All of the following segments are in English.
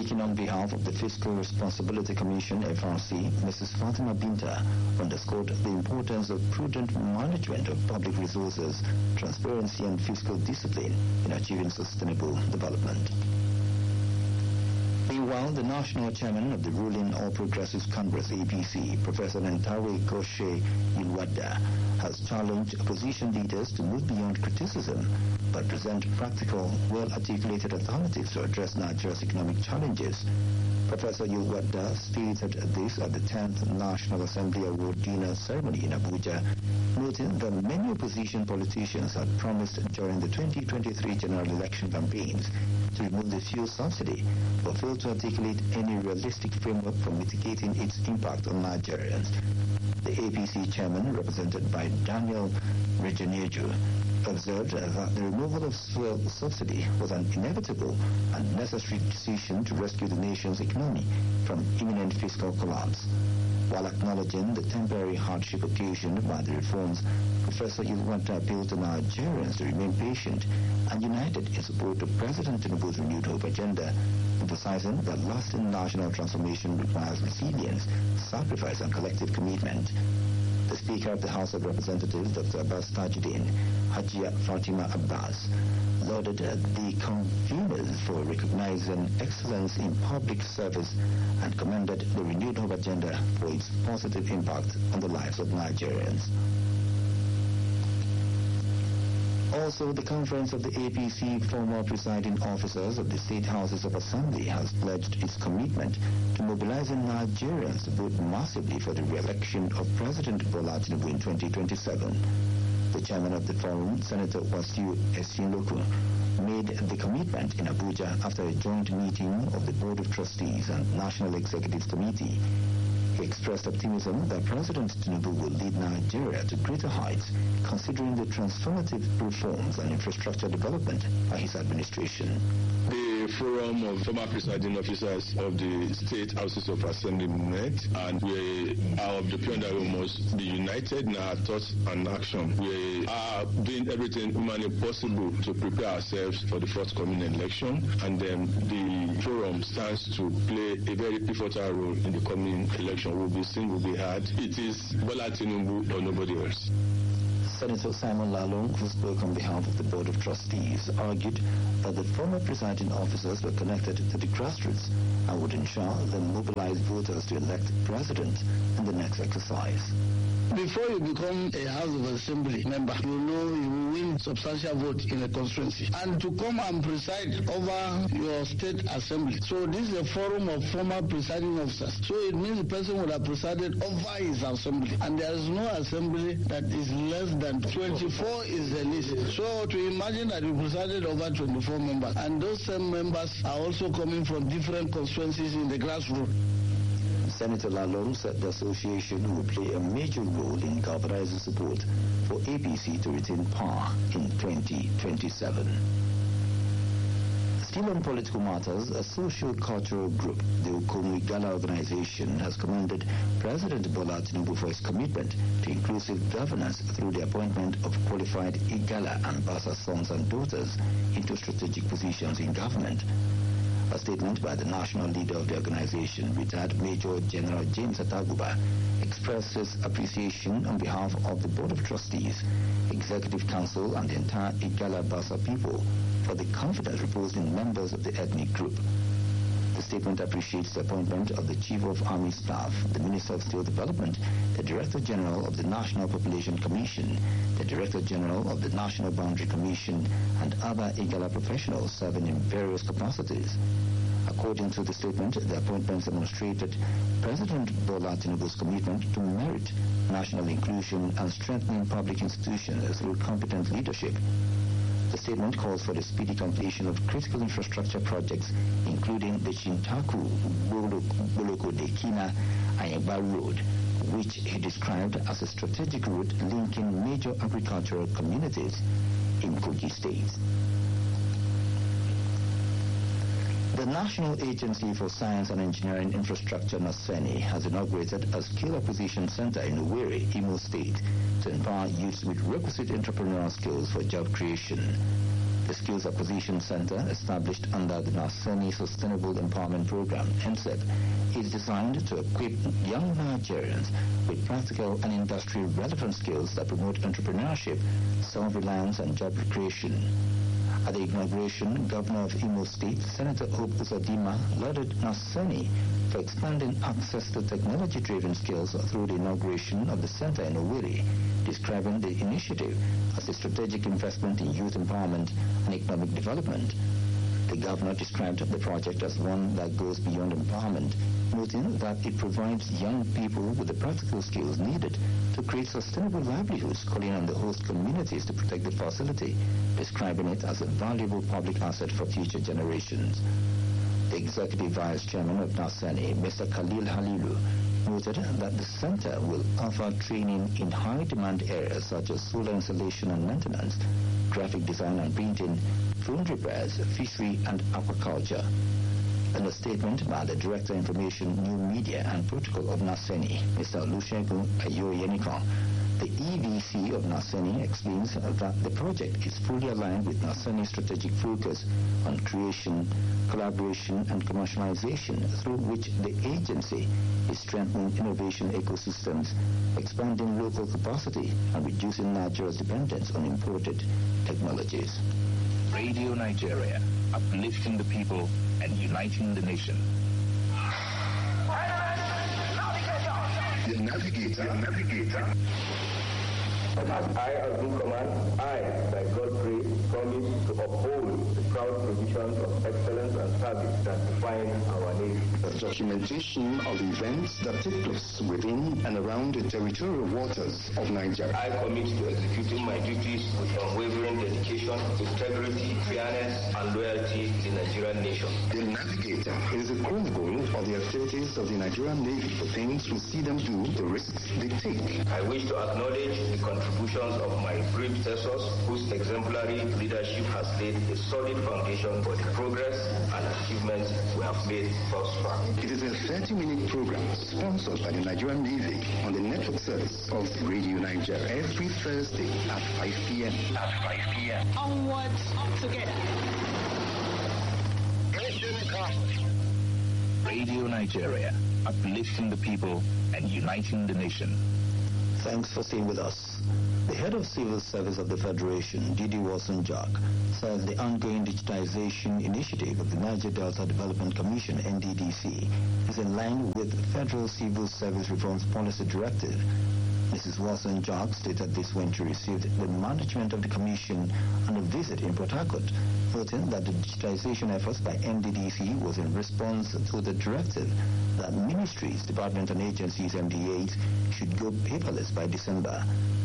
Speaking on behalf of the Fiscal Responsibility Commission, FRC, Mrs. Fatima Binta underscored the importance of prudent management of public resources, transparency and fiscal discipline in achieving sustainable development. Meanwhile, the national chairman of the ruling All Progressives Congress, APC, Professor Nentawe Goshe Yilwada, has challenged opposition leaders to move beyond criticism but present practical, well-articulated alternatives to address Nigeria's economic challenges. Professor Yilwada stated this at the 10th National Assembly Award dinner ceremony in Abuja, noting that many opposition politicians had promised during the 2023 general election campaigns to remove the fuel subsidy, but failed to articulate any realistic framework for mitigating its impact on Nigerians. The APC chairman, represented by Daniel Regeneju, observed that the removal of fuel subsidy was an inevitable and necessary decision to rescue the nation's economy from imminent fiscal collapse. While acknowledging the temporary hardship occasioned by the reforms, Professor Yilwada appealed to Nigerians to remain patient and united in support of President Tinubu's renewed hope agenda, emphasizing that lasting national transformation requires resilience, sacrifice, and collective commitment. The Speaker of the House of Representatives, Dr. Abbas Tajuddin, Hajia Fatima Abbas, lauded the conveners for recognizing excellence in public service and commended the renewed hope agenda for its positive impact on the lives of Nigerians. Also, the Conference of the APC former presiding officers of the State Houses of Assembly has pledged its commitment to mobilizing Nigerians to vote massively for the re-election of President Bola Tinubu in 2027. The chairman of the forum, Senator Wasiu Esinloku, made the commitment in Abuja after a joint meeting of the Board of Trustees and National Executive Committee. He expressed optimism that President Tinubu will lead Nigeria to greater heights, considering the transformative reforms and infrastructure development by his administration. The forum of former presiding officers of the State Houses of Assembly met, and we are of the opinion that we must be united in our thoughts and action. We are doing everything humanly possible to prepare ourselves for the forthcoming election, and then the forum stands to play a very pivotal role in the coming election. Will be seen, will be heard. It is Bola Tinubu or nobody else. Senator Simon Lalong, who spoke on behalf of the Board of Trustees, argued that the former presiding officers were connected to the grassroots and would ensure they mobilize voters to elect president in the next exercise. Before you become a House of Assembly member, you know you will win substantial vote in a constituency. And to come and preside over your state assembly. So this is a forum of former presiding officers. So it means the person would have presided over his assembly. And there is no assembly that is less than 24 is the list. So to imagine that you presided over 24 members. And those same members are also coming from different constituencies in the grassroots. Senator Lalong said the association will play a major role in galvanizing support for APC to retain power in 2027. Still on political matters, a social-cultural group, the Okomu Igala organization, has commended President Bola Tinubu for his commitment to inclusive governance through the appointment of qualified Igala and Basa sons and daughters into strategic positions in government. A statement by the national leader of the organization, retired Major General James Ataguba, expresses appreciation on behalf of the Board of Trustees, Executive Council, and the entire Igala Basa people for the confidence reposed in members of the ethnic group. The statement appreciates the appointment of the Chief of Army Staff, the Minister of Steel Development, the Director General of the National Population Commission, the Director General of the National Boundary Commission, and other Igala professionals serving in various capacities. According to the statement, the appointments demonstrated President Bola Tinubu's commitment to merit, national inclusion, and strengthening public institutions through competent leadership. The statement calls for the speedy completion of critical infrastructure projects, including the Chintaku Boloko de Kina Ayaba Road, which he described as a strategic route linking major agricultural communities in Kogi State. The National Agency for Science and Engineering Infrastructure, NASENI, has inaugurated a skill acquisition center in Owerri, Imo State, to empower youths with requisite entrepreneurial skills for job creation. The Skills Acquisition Center, established under the Naseni Sustainable Empowerment Program, NSEP, is designed to equip young Nigerians with practical and industry-relevant skills that promote entrepreneurship, self-reliance, and job creation. At the inauguration, Governor of Imo State, Senator Hope Uzodimma, lauded Naseni for expanding access to technology-driven skills through the inauguration of the center in Owerri, describing the initiative as a strategic investment in youth empowerment and economic development. The governor described the project as one that goes beyond empowerment, noting that it provides young people with the practical skills needed to create sustainable livelihoods, calling on the host communities to protect the facility, describing it as a valuable public asset for future generations. The Executive Vice Chairman of Naseni, Mr. Khalil Halilu, noted that the center will offer training in high-demand areas such as solar installation and maintenance, graphic design and printing, phone repairs, fishery, and aquaculture. In a statement by the Director of Information, New Media and Protocol of Naseni, Mr. Olusegun Ayoyenikon, the EVC of Naseni explains that the project is fully aligned with Naseni's strategic focus on creation, collaboration, and commercialization, through which the agency is strengthening innovation ecosystems, expanding local capacity, and reducing Nigeria's dependence on imported technologies. Radio Nigeria, uplifting the people and uniting the nation. The navigator. I, as in command, I, by God's grace, promise to uphold the proud traditions of excellence and service that define our Navy. The documentation of events that take place within and around the territorial waters of Nigeria. I commit to executing my duties with unwavering dedication, integrity, fairness, and loyalty to the Nigerian nation. The Navigator is a chronicle of the activities of the Nigerian Navy, the things we see them do, the risks they take. I wish to acknowledge the contributions of my predecessors, whose exemplary leadership has laid a solid foundation for the progress and achievements we have made thus far. It is a 30-minute program sponsored by the Nigerian Navy on the network service of Radio Nigeria every Thursday at 5 p.m. Onwards together. Radio Nigeria, uplifting the people and uniting the nation. Thanks for staying with us. The head of Civil Service of the Federation, Didi Watson-Jack, says the ongoing digitization initiative of the Niger Delta Development Commission, NDDC, is in line with Federal Civil Service Reforms Policy Directive. Mrs. Watson-Jack stated this when she received the management of the commission on a visit in Port Harcourt, noting that the digitization efforts by NDDC was in response to the directive that ministries, departments, and agencies, MDAs, should go paperless by December.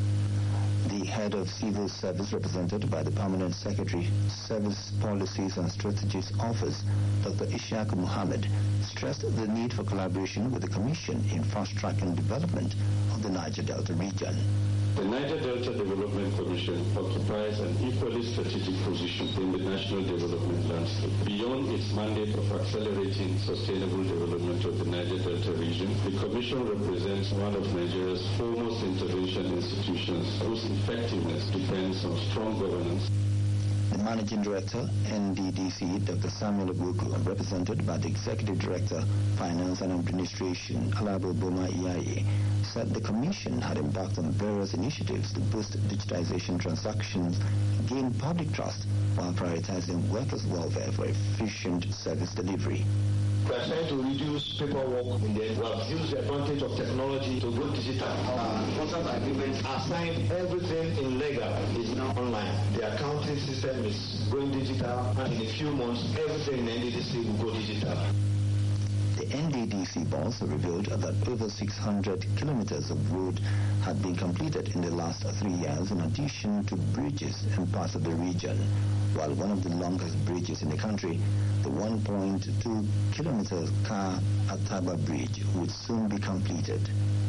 The head of Civil Service, represented by the Permanent Secretary, Service Policies and Strategies Office, Dr. Ishaq Muhammad, stressed the need for collaboration with the Commission in fast-tracking development of the Niger Delta region. The Niger Delta Development Commission occupies an equally strategic position in the national development landscape. Beyond its mandate of accelerating sustainable development of the Niger Delta region, the Commission represents one of Nigeria's foremost intervention institutions whose effectiveness depends on strong governance. The Managing Director, NDDC, Dr. Samuel Obuku, represented by the Executive Director, Finance and Administration, Alabo Boma Iyaye, said the Commission had embarked on various initiatives to boost digitization transactions, gain public trust, while prioritizing workers' welfare for efficient service delivery. We are trying to reduce paperwork in there. We have used the advantage of technology to go digital. Our contract agreements are signed, everything in legal is now online. The accounting system is going digital, and in a few months, everything in NDDC will go digital. The NDDC boss revealed that over 600 kilometers of road had been completed in the last 3 years, in addition to bridges in parts of the region, while one of the longest bridges in the country, the 1.2 kilometer Ka-Ataba Bridge, would soon be completed.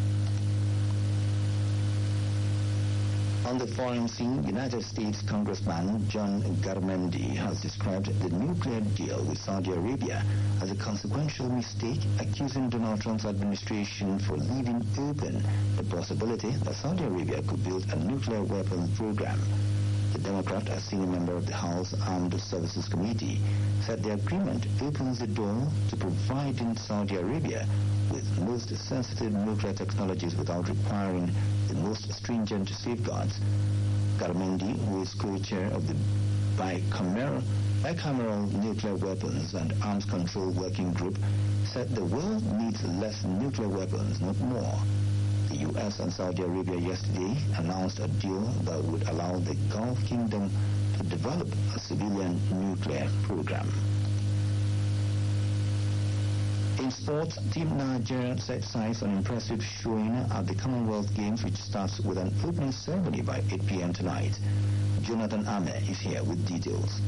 On the foreign scene, United States Congressman John Garamendi has described the nuclear deal with Saudi Arabia as a consequential mistake, accusing Donald Trump's administration for leaving open the possibility that Saudi Arabia could build a nuclear weapons program. The Democrat, a senior member of the House Armed Services Committee, said the agreement opens the door to providing Saudi Arabia with most sensitive nuclear technologies without requiring the most stringent safeguards. Garamendi, who is co-chair of the Bicameral Nuclear Weapons and Arms Control Working Group, said the world needs less nuclear weapons, not more. The U.S. and Saudi Arabia yesterday announced a deal that would allow the Gulf Kingdom to develop a civilian nuclear program. In sports, Team Nigeria set sights on impressive showing at the Commonwealth Games, which starts with an opening ceremony by 8 p.m. tonight. Jonathan Ame is here with details.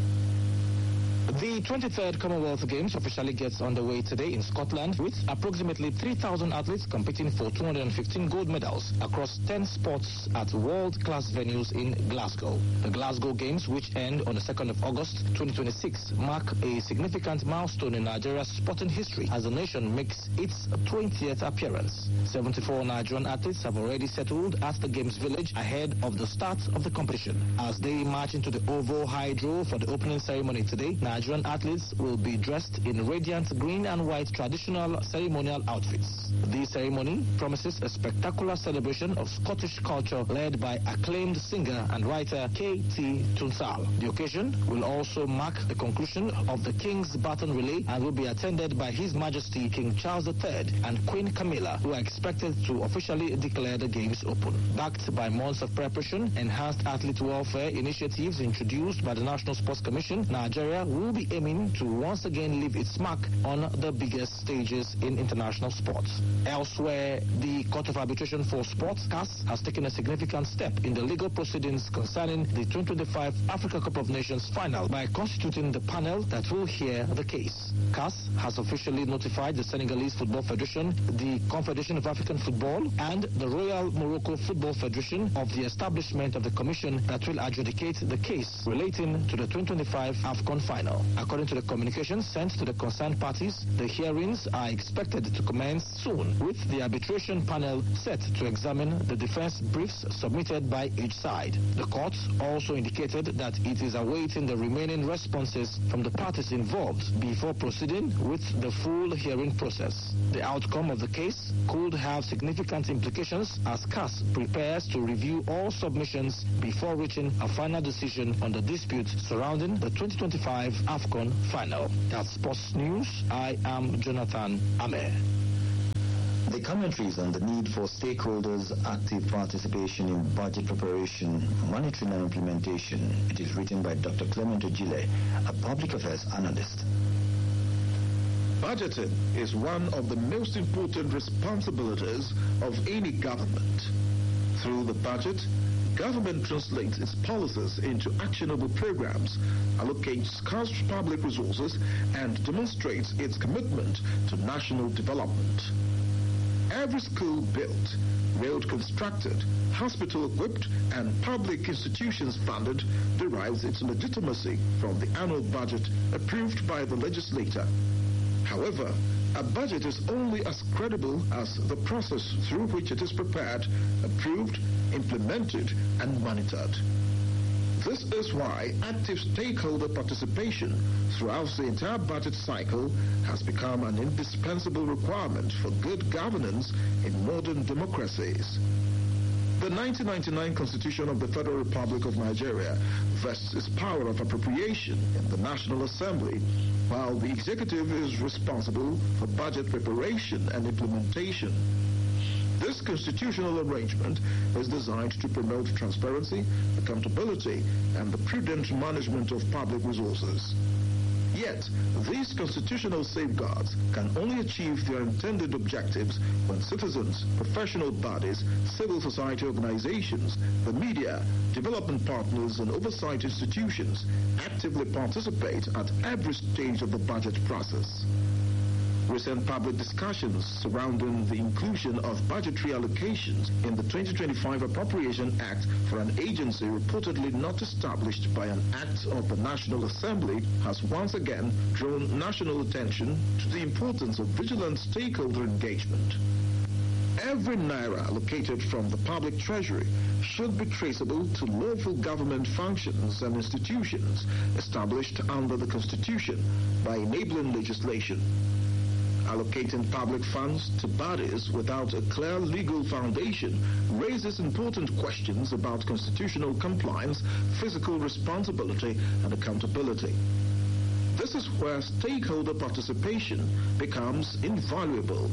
The 23rd Commonwealth Games officially gets underway today in Scotland, with approximately 3,000 athletes competing for 215 gold medals across 10 sports at world-class venues in Glasgow. The Glasgow Games, which end on the 2nd of August 2026, mark a significant milestone in Nigeria's sporting history as the nation makes its 20th appearance. 74 Nigerian athletes have already settled at the Games Village ahead of the start of the competition. As they march into the Ovo Hydro for the opening ceremony today, Nigerian athletes will be dressed in radiant green and white traditional ceremonial outfits. The ceremony promises a spectacular celebration of Scottish culture led by acclaimed singer and writer K.T. Tunsal. The occasion will also mark the conclusion of the King's Baton Relay and will be attended by His Majesty King Charles III and Queen Camilla, who are expected to officially declare the Games open. Backed by months of preparation, enhanced athlete welfare initiatives introduced by the National Sports Commission, Nigeria will be aiming to once again leave its mark on the biggest stages in international sports. Elsewhere, the Court of Arbitration for Sports, CAS, has taken a significant step in the legal proceedings concerning the 2025 Africa Cup of Nations final by constituting the panel that will hear the case. CAS has officially notified the Senegalese Football Federation, the Confederation of African Football, and the Royal Morocco Football Federation of the establishment of the commission that will adjudicate the case relating to the 2025 AFCON final. According to the communications sent to the concerned parties, the hearings are expected to commence soon, with the arbitration panel set to examine the defense briefs submitted by each side. The court also indicated that it is awaiting the remaining responses from the parties involved before proceeding with the full hearing process. The outcome of the case could have significant implications as CAS prepares to review all submissions before reaching a final decision on the dispute surrounding the 2025 AFCON final. That's Sports News. I am Jonathan Ame. The commentaries on the need for stakeholders' active participation in budget preparation, monitoring and implementation. It is written by Dr. Clement Ojile, a public affairs analyst. Budgeting is one of the most important responsibilities of any government. Through the budget, government translates its policies into actionable programs, allocates scarce public resources, and demonstrates its commitment to national development. Every school built, road constructed, hospital equipped, and public institutions funded derives its legitimacy from the annual budget approved by the legislator. However, a budget is only as credible as the process through which it is prepared, approved, implemented, and monitored. This is why active stakeholder participation throughout the entire budget cycle has become an indispensable requirement for good governance in modern democracies. The 1999 Constitution of the Federal Republic of Nigeria vests its power of appropriation in the National Assembly, while the executive is responsible for budget preparation and implementation. This constitutional arrangement is designed to promote transparency, accountability, and the prudent management of public resources. Yet, these constitutional safeguards can only achieve their intended objectives when citizens, professional bodies, civil society organizations, the media, development partners, and oversight institutions actively participate at every stage of the budget process. Recent public discussions surrounding the inclusion of budgetary allocations in the 2025 Appropriation Act for an agency reportedly not established by an act of the National Assembly has once again drawn national attention to the importance of vigilant stakeholder engagement. Every naira allocated from the public treasury should be traceable to lawful government functions and institutions established under the Constitution by enabling legislation. Allocating public funds to bodies without a clear legal foundation raises important questions about constitutional compliance, fiscal responsibility, and accountability. This is where stakeholder participation becomes invaluable.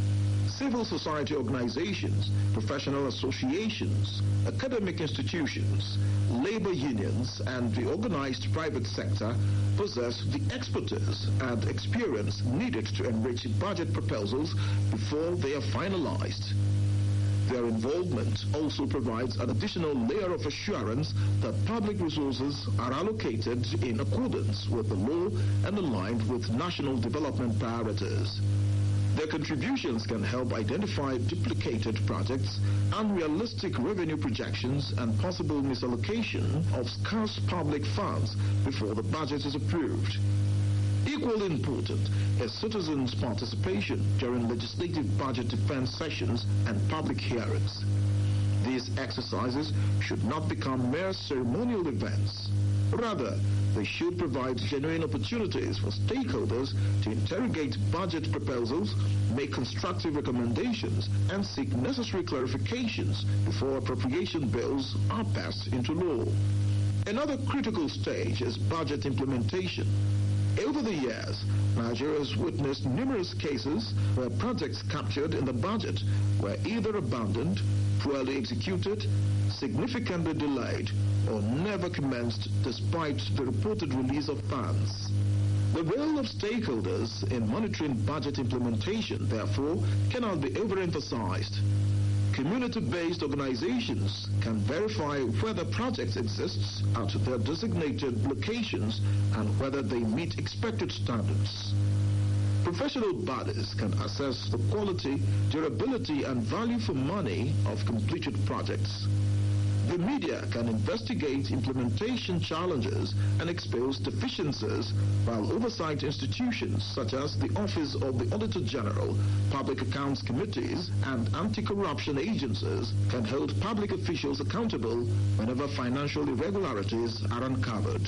Civil society organizations, professional associations, academic institutions, labor unions, and the organized private sector possess the expertise and experience needed to enrich budget proposals before they are finalized. Their involvement also provides an additional layer of assurance that public resources are allocated in accordance with the law and aligned with national development priorities. Their contributions can help identify duplicated projects, unrealistic revenue projections, and possible misallocation of scarce public funds before the budget is approved. Equally important is citizens' participation during legislative budget defense sessions and public hearings. These exercises should not become mere ceremonial events. Rather, they should provide genuine opportunities for stakeholders to interrogate budget proposals, make constructive recommendations, and seek necessary clarifications before appropriation bills are passed into law. Another critical stage is budget implementation. Over the years, Nigeria has witnessed numerous cases where projects captured in the budget were either abandoned, poorly executed, significantly delayed, or never commenced despite the reported release of funds. The role of stakeholders in monitoring budget implementation, therefore, cannot be overemphasized. Community-based organizations can verify whether projects exist at their designated locations and whether they meet expected standards. Professional bodies can assess the quality, durability, and value for money of completed projects. The media can investigate implementation challenges and expose deficiencies, while oversight institutions such as the Office of the Auditor General, Public Accounts Committees, and anti-corruption agencies can hold public officials accountable whenever financial irregularities are uncovered.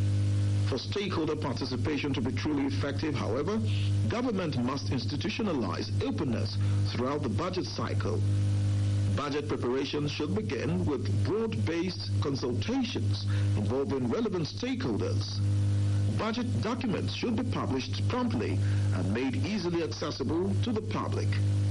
For stakeholder participation to be truly effective, however, government must institutionalize openness throughout the budget cycle. Budget preparation should begin with broad-based consultations involving relevant stakeholders. Budget documents should be published promptly and made easily accessible to the public.